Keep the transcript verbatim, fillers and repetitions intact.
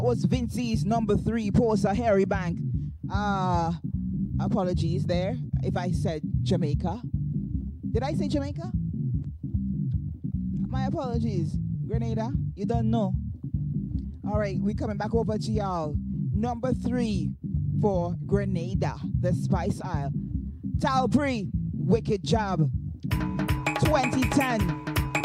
Was Vinci's number three, Posa Harry Bank. Uh, apologies there if I said Jamaica. Did I say Jamaica? My apologies. Grenada, you don't know. All right, we're coming back over to y'all. Number three for Grenada, the Spice Isle. Talpree, Wicked Job. twenty ten.